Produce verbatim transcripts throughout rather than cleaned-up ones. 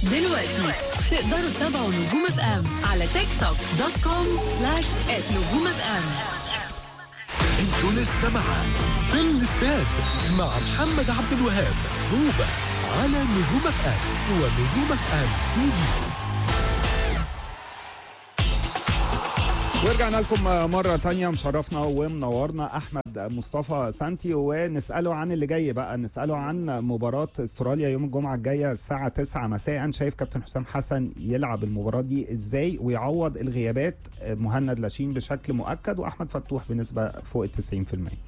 دلوقتي تقدروا تتابعوا نجوم اف ام على تيك توك دوت كوم سلاش ات نجوم اف ام. انتوا لسه مع في الاستاد مع محمد عبد الوهاب هوبا على نجوم اف ام ونجوم اف ام تي في. ورجعنا لكم مرة تانية، مشرفنا ومنورنا أحمد مصطفى سانتي، ونسأله عن اللي جاي بقى. نسأله عن مباراة استراليا يوم الجمعة الجاية الساعة تسعة مساء. شايف كابتن حسام حسن يلعب المباراة دي ازاي ويعوض الغيابات مهند لاشين بشكل مؤكد وأحمد فتوح بنسبة فوق التسعين في المية؟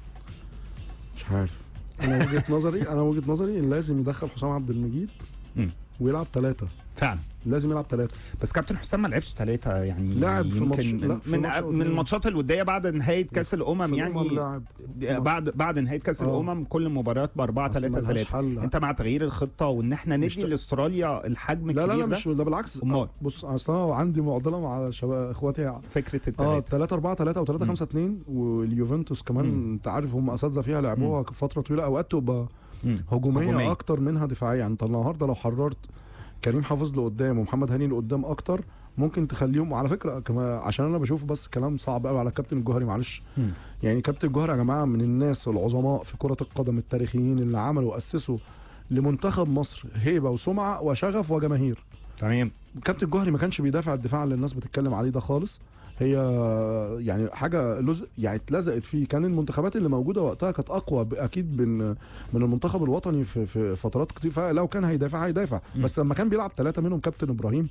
مش عارف. أنا وجهة نظري أنا وجهة نظري إن لازم يدخل حسام عبد المجيد ويلعب ثلاثة. فعلا لازم يلعب ثلاثة. بس كابتن حسام ما لعبش ثلاثة يعني. لعب في ماتش من من, من الماتشات الودية بعد نهاية كأس الأمم يعني. بعد بعد نهاية كأس أوه. الأمم كل المباريات بأربعة ثلاثة ثلاثة. أنت مع تغيير الخطة وإن إحنا ندي لاستراليا الحجم الكبير ده؟ لا لا لا مش ده، بالعكس. أمال بص أصلا عندي معضلة مع شباب إخواتي فكرة الثلاثة. اه ثلاثة أربعة ثلاثة أو ثلاثة خمسة اثنين، واليوفنتوس كمان أنت عارف هم أساتذة فيها لعبوها فترة طويلة، أوقات تبقى هجومية, هجومية أكتر منها دفاعية. يعني أنت النهارده لو حررت كريم حافظ لقدام ومحمد هاني لقدام اكتر ممكن تخليهم. على فكره كما عشان انا بشوف بس كلام صعب قوي على كابتن الجوهري، معلش. يعني كابتن الجوهري يا جماعه من الناس العظماء في كره القدم التاريخيين اللي عملوا واسسوا لمنتخب مصر هيبه وسمعه وشغف وجماهير. تمام. كابتن الجوهري ما كانش بيدافع الدفاع اللي الناس بتتكلم عليه ده خالص. هي يعني حاجه لزق يعني اتلزقت فيه. كان المنتخبات اللي موجوده وقتها كانت اقوى اكيد من من المنتخب الوطني في في فترات كتير، فلو كان هيدافع هيدافع. بس لما كان بيلعب ثلاثه منهم كابتن ابراهيم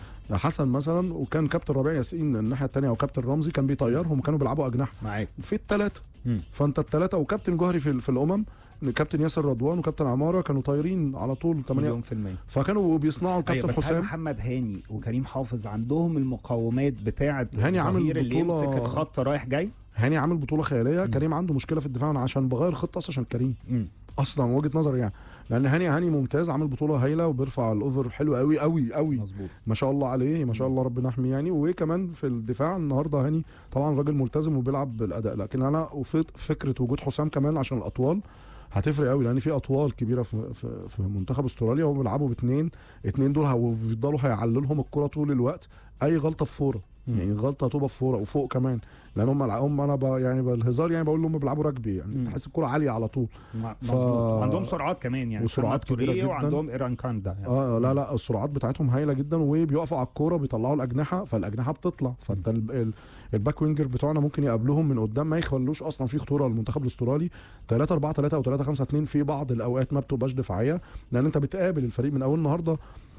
حسن مثلا وكان كابتن ربيع ياسين الناحيه الثانيه وكابتن رمزي، كان بيطيرهم وكانوا بيلعبوا اجنحه معاك في الثلاثه. فانت الثلاثه وكابتن جوهري في, في الامم كابتن ياسر رضوان وكابتن عماره كانوا طايرين على طول ثمانية في المية، فكانوا بيصنعوا الكابتن أيوة. حسام. محمد هاني وكريم حافظ عندهم المقومات بتاعه هاني عامل اللي يمسك الخط رايح جاي. هاني عامل بطوله خياليه. م. كريم عنده مشكله في الدفاع. عشان بغير خطه اصلا عشان كريم م. اصلا وجهه نظري يعني، لان هاني هاني ممتاز، عامل بطوله هايله وبيرفع الاوفر حلو قوي قوي قوي. مظبوط ما شاء الله عليه، ما شاء الله ربنا يحميه يعني. وكمان في الدفاع النهارده هاني طبعا راجل ملتزم وبيلعب بالاداء، لكن انا فكره وجود حسام كمان عشان الاطوال هتفرق قوي، لان في اطوال كبيره في في, في منتخب استراليا وهم بيلعبوا باثنين اثنين دول هيفضلوا هيعللهم الكره طول الوقت. اي غلطه في فوره يعني غلطه هتبقى في فوره وفوق كمان، لان هم هم انا ب يعني بالهزار يعني بقول لهم بيلعبوا رجبي يعني تحس الكره عاليه على طول. ف... عندهم سرعات كمان يعني، وسرعات كبيره جدا، وعندهم ايران كاندا يعني. اه لا لا السرعات بتاعتهم هايله جدا، وبيقفوا على الكوره بيطلعوا الاجنحه فالاجنحه بتطلع، فانت الباك وينجر بتوعنا ممكن يقابلوهم من قدام ما يخلوش اصلا في خطوره للمنتخب الاسترالي. ثلاثة أربعة ثلاثة او ثلاثة خمسة اثنين في بعض الاوقات ما بتبقاش دفاعيه، لان انت بتقابل الفريق من اول. النهارده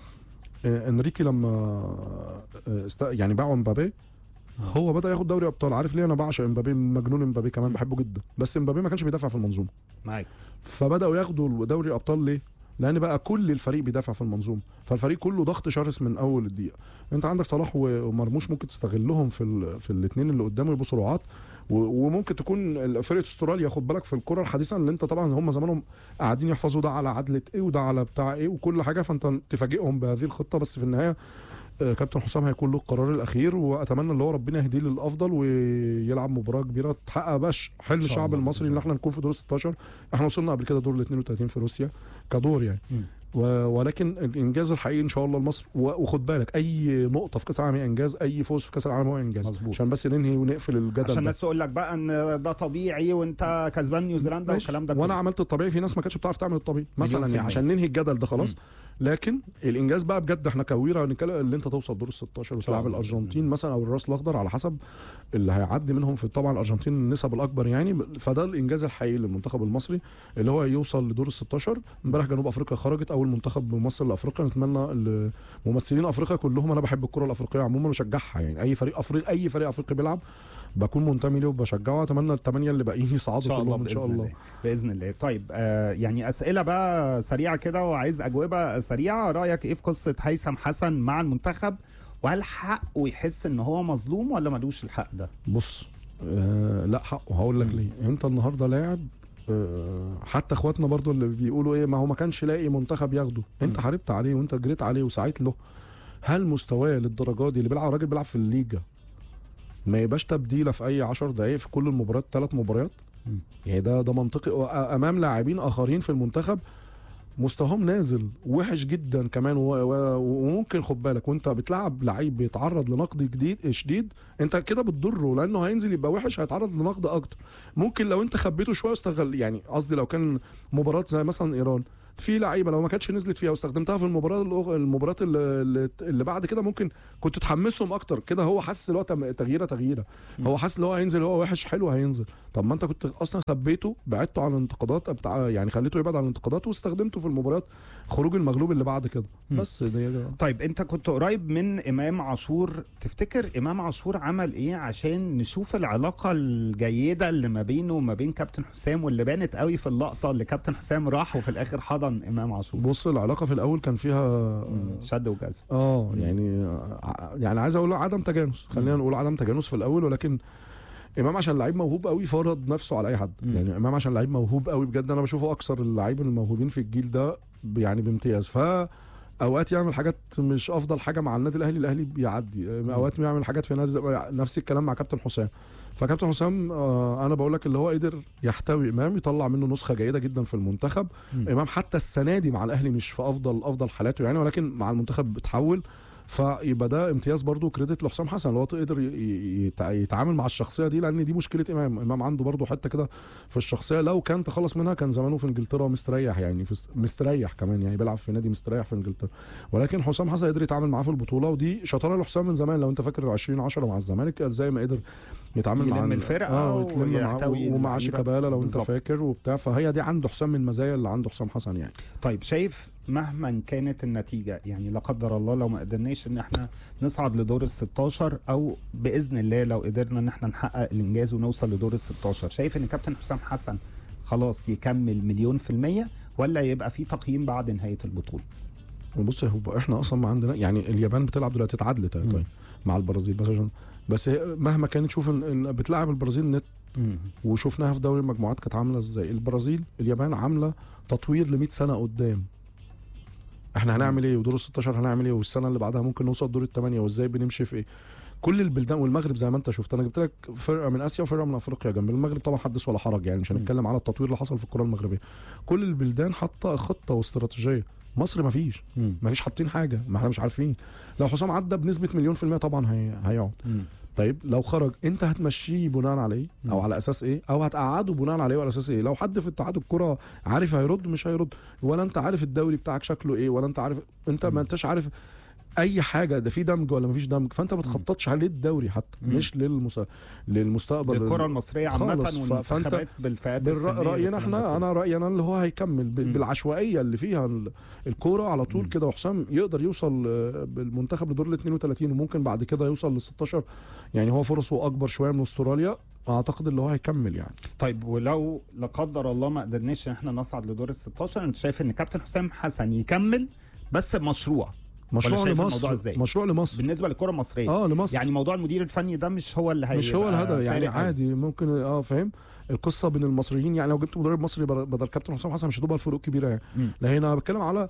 انريكي لما است... يعني باعوا امبابي هو بدا ياخد دوري ابطال. عارف ليه؟ انا بعشق امبابي، مجنون امبابي كمان، بحبه جدا، بس امبابي ما كانش بيدافع في المنظومه معاك. فبداوا ياخدوا دوري الابطال ليه؟ لان بقى كل الفريق بيدافع في المنظومه، فالفريق كله ضغط شرس من اول الدقيقه. انت عندك صلاح ومرموش ممكن تستغلهم في ال... في الاثنين اللي قدامه يبقوا سرعات، وممكن تكون فرقه استراليا خد بالك في الكره الحديثه اللي انت طبعا هم زمانهم قاعدين يحفظوا ده على عدله ايه وده على بتاع ايه وكل حاجه، فانت تفاجئهم بهذه الخطه. بس في النهايه كابتن حسام هيكون له القرار الاخير، واتمنى اللي هو ربنا يهديه للافضل ويلعب مباراه كبيره تحقق باش حلم الشعب المصري ان احنا نكون في دور ستاشر. احنا وصلنا قبل كده دور ال اثنين وثلاثين في روسيا كدور يعني م. ولكن الانجاز الحقيقي ان شاء الله لمصر. وخد بالك اي نقطه في كاس العالم هي انجاز، اي فوز في كاس العالم هو انجاز. مزبوط. عشان بس ننهي ونقفل الجدل عشان الناس تقول لك بقى ان ده طبيعي وانت كسبان نيوزيلندا والكلام ده كله. وانا عملت الطبيعي، في ناس ما كانتش بتعرف تعمل الطبيعي مثلا يعني عشان ننهي الجدل ده خلاص. م. لكن الانجاز بقى بجد احنا كويره نتكلم اللي انت توصل دور ال ستاشر وتلعب الارجنتين مثلا او الراس الاخضر على حسب اللي هيعدي منهم. في طبعا الارجنتين النسب الاكبر يعني، فده الانجاز الحقيقي للمنتخب المصري اللي هو يوصل لدور ال ستاشر. امبارح جنوب افريقيا خرجت اول منتخب ممثل لافريقيا. نتمنى ممثلين افريقيا كلهم، انا بحب الكره الافريقيه عموما بشجعها يعني، اي فريق افريقي اي فريق افريقي بيلعب بكون منتمي له وبشجعه. اتمنى الثمانيه اللي باقيين يصعدوا كلهم ان شاء الله باذن الله. طيب آه يعني اسئله بقى سريعه كده وعايز اجوبه سريعه. رايك ايه في قصه هيثم حسن مع المنتخب؟ وهل حقه يحس ان هو مظلوم ولا ملوش الحق ده؟ بص آه لا حقه، هقول لك ليه. انت النهارده لاعب آه حتى اخواتنا برضو اللي بيقولوا ايه ما هو ما كانش لاقي منتخب ياخده، انت حاربت عليه وانت جريت عليه وسعيت له. هل مستواه للدرجه دي اللي بيلعب راجل بيلعب في الليجا ما يبقاش تبديله في اي عشر دقائق في كل المباريات ثلاث مباريات؟ يعني ده ده منطقي امام لاعبين اخرين في المنتخب مستواهم نازل وحش جدا كمان، و- و- وممكن خد بالك وانت بتلعب لعيب بيتعرض لنقد جديد شديد، انت كده بتضره لانه هينزل يبقى وحش، هيتعرض لنقد اكتر. ممكن لو انت خبيته شويه واستغل، يعني قصدي لو كان مباراه زي مثلا ايران في لعيبه لو ما كانتش نزلت فيها واستخدمتها في المباراه الأخ- المباريات اللي, اللي بعد كده ممكن كنت تحمسهم اكتر كده. هو حاسس اللي هو تم- تغييره تغييره، هو حاسس اللي هو هينزل، هو وحش حلو هينزل. طب ما انت كنت اصلا خبيته، بعدته عن الانتقادات بتاع، يعني خليته يبعد عن الانتقادات واستخدمته في المباريات خروج المغلوب اللي بعد كده. بس دي طيب انت كنت قريب من امام عاشور، تفتكر امام عاشور عمل ايه عشان نشوف العلاقه الجيده اللي ما بينه وما بين كابتن حسام، واللي بانت قوي في اللقطه اللي كابتن حسام راح وفي الاخر حضن امام عاشور؟ بص العلاقه في الاول كان فيها شد وجذب. اه يعني ع- يعني عايز اقول عدم تجانس، خلينا نقول عدم تجانس في الاول، ولكن امام عشان لعيب موهوب قوي فرض نفسه على اي حد. مم. يعني امام عشان لعيب موهوب قوي بجد، انا بشوفه اكثر اللعيبه الموهوبين في الجيل ده ب- يعني بامتياز. ف اوقات يعمل حاجات مش افضل حاجه مع النادي الاهلي، الاهلي بيعدي. اوقات بيعمل حاجات في ناس، نفس الكلام مع كابتن حسام. فكابتن حسام آه انا بقول لك اللي هو قدر يحتوي امام، يطلع منه نسخه جيده جدا في المنتخب. مم. امام حتى السنه دي مع الاهلي مش في افضل افضل حالاته يعني، ولكن مع المنتخب بتحول. فيبقى ده امتياز برضو كريدت لحسام حسن اللي هو قدر ي- ي- يتع- يتعامل مع الشخصيه دي، لان دي مشكله امام. امام عنده برضو حته كده في الشخصيه، لو كان تخلص منها كان زمانه في انجلترا مستريح، يعني في مستريح كمان، يعني بيلعب في نادي مستريح في انجلترا. ولكن حسام حسن قدر يتعامل معاه في البطوله، ودي شطاره لحسام من زمان. لو انت فاكر ألفين وعشرة مع الزمالك زي ما قدر يتعامل مع يلم الفرقة اه ويتلم مع ويحتوي ومع اللعيبة. شيكابالا لو بالظبط. انت فاكر وبتاع. فهي دي عنده حسام من المزايا اللي عنده حسام حسن يعني. طيب شايف مهما كانت النتيجة، يعني لا قدر الله لو ما قدرناش ان احنا نصعد لدور ال ستاشر، او باذن الله لو قدرنا ان احنا نحقق الانجاز ونوصل لدور ال ستاشر، شايف ان كابتن حسام حسن خلاص يكمل مليون في المية، ولا يبقى في تقييم بعد نهاية البطولة؟ بص هو احنا اصلا ما عندنا، يعني اليابان بتلعب دلوقتي اتعادلت مم. طيب مع البرازيل، بس عشان بس هي مهما كانت شوف ان إن بتلعب البرازيل نت، وشوفناها في دوري المجموعات كانت عامله ازاي. البرازيل اليابان عامله تطوير ل مية سنه قدام. احنا هنعمل ايه ودور ال ستاشر هنعمل ايه، والسنه اللي بعدها ممكن نوصل دور الثمانيه، وازاي بنمشي في ايه. كل البلدان والمغرب زي ما انت شفت، انا جبت لك فرقه من اسيا وفرقه من افريقيا جنب المغرب، طبعا حدث ولا حرج يعني، مش هنتكلم على التطوير اللي حصل في الكره المغربيه. كل البلدان حاطه خطه واستراتيجيه، مصر ما فيش مم. ما فيش حاطين حاجه، ما احنا مش عارفين. لو حسام عدى بنسبه مليون في الميه طبعا هي... هيقعد. مم. طيب لو خرج انت هتمشيه بناء على ايه او على اساس ايه، او هتقعده بناء على ايه وعلى اساس ايه؟ لو حد في اتحاد الكره عارف هيرد مش هيرد، ولا انت عارف الدوري بتاعك شكله ايه، ولا انت عارف، انت ما انتش عارف اي حاجه، ده في دمج ولا ما فيش دمج، فانت ما بتخططش عليه الدوري حتى، مم. مش للمس... للمستقبل الكرة المصرية عامة خالص. ف- والمنتخبات بالفئات السنية. راينا احنا، انا رايي انا اللي هو هيكمل ب- مم. بالعشوائيه اللي فيها ال- الكوره على طول كده. وحسام يقدر يوصل آه، بالمنتخب لدور ال اثنين وثلاثين، وممكن بعد كده يوصل لل ستاشر، يعني هو فرصه اكبر شويه من استراليا. اعتقد اللي هو هيكمل يعني. طيب ولو لا قدر الله ما قدرناش ان احنا نصعد لدور ال ستاشر، انت شايف ان كابتن حسام حسن يكمل بس مشروع مشروع شايف الموضوع لمصر، إزاي؟ مشروع لمصر بالنسبه للكره المصريه؟ اه لمصر يعني موضوع المدير الفني ده مش هو اللي هي مش هو الهدف يعني، عادي ممكن اه فاهم القصه بين المصريين. يعني لو جبت مدرب مصري بدل بدل كابتن حسام حسن مش هتبقى الفروق كبيره يعني. مم. لا هنا بتكلم على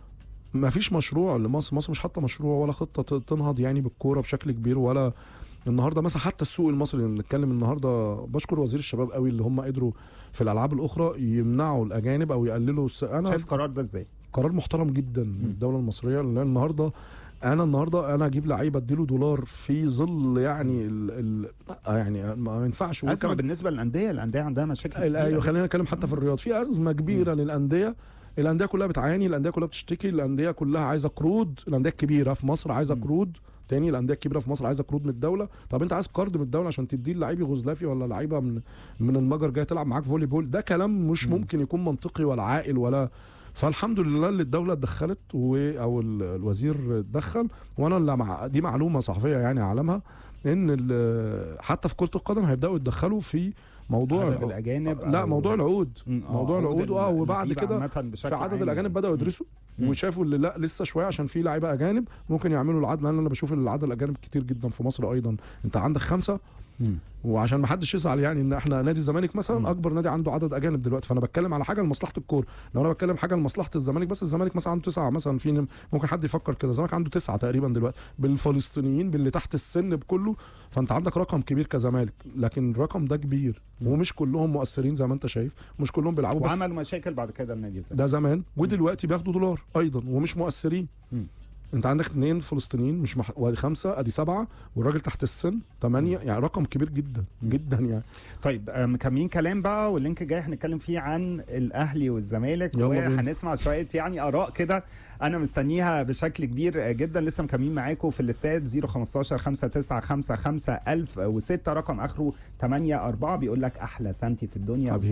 ما فيش مشروع لمصر، مصر مش حاطه مشروع ولا خطه ت- تنهض يعني بالكوره بشكل كبير. ولا النهارده مثلا حتى السوق المصري اللي بنتكلم النهارده، بشكر وزير الشباب قوي اللي هم قدروا في الالعاب الاخرى يمنعوا الاجانب او يقللوا الس... انا شايف القرار ده ازاي؟ قرار محترم جدا من الدوله المصريه، لان النهارده انا النهارده انا اجيب لعيبه اديله دولار في ظل يعني ال ال يعني ما ينفعش. ازمه وكمان بالنسبه للانديه، الانديه عندها مشاكل ايوه كتير. خلينا نتكلم حتى في الرياض في ازمه كبيره للانديه. الانديه كلها بتعاني، الانديه كلها بتشتكي، الانديه كلها عايزه قروض، الانديه الكبيره في مصر عايزه قروض تاني، الانديه الكبيره في مصر عايزه قروض من الدوله. طب انت عايز قرض من الدوله عشان تديه لعيب يوغوسلافي ولا لعيبه من من المجر جايه تلعب معاك فولي بول؟ ده كلام مش ممكن يكون منطقي ولا عاقل ولا. فالحمد لله اللي الدوله اتدخلت و... او ال- الوزير اتدخل. وانا اللي مع... دي معلومه صحفيه يعني اعلمها، ان ال... حتى في كره القدم هيبداوا يتدخلوا في موضوع عدد الاجانب لا أو- موضوع العقود مم، آه، موضوع عقود العقود اه ال- وبعد اللعيبة كده عامة بشكل في عدد عام الاجانب يعني. بداوا يدرسوا مم. وشافوا اللي لا لسه شويه عشان في لعيبه اجانب ممكن يعملوا العدل. لان انا بشوف ان العدد الاجانب كتير جدا في مصر ايضا. انت عندك خمسه مم. وعشان ما حدش يزعل يعني ان احنا نادي الزمالك مثلا مم. اكبر نادي عنده عدد اجانب دلوقتي، فانا بتكلم على حاجه لمصلحه الكوره. لو انا بتكلم حاجه لمصلحه الزمالك بس، الزمالك مثلا عنده تسعه مثلا، في ممكن حد يفكر كده الزمالك عنده تسعه تقريبا دلوقتي بالفلسطينيين باللي تحت السن بكله، فانت عندك رقم كبير كزمالك، لكن الرقم ده كبير مم. ومش كلهم مؤثرين زي ما انت شايف، مش كلهم بيلعبوا بس. وعملوا مشاكل بعد كده النادي الزمالك ده زمان، ودلوقتي بياخدوا دولار ايضا ومش مؤثرين. مم. انت عندك اثنين فلسطينيين مش مح... وادي خمسه ادي سبعه، والراجل تحت السن ثمانيه، يعني رقم كبير جدا جدا يعني. طيب آه، مكملين كلام بقى، واللينك الجاي هنتكلم فيه عن الاهلي والزمالك، يلا بينا. وهنسمع شويه يعني اراء كده انا مستنيها بشكل كبير جدا. لسه مكملين معاكم في الاستاد صفر خمستاشر خمسة تسعة خمسة خمسة ألف وستة، رقم اخره ثمانية أربعة، بيقول لك احلى سنتي في الدنيا حبيبي.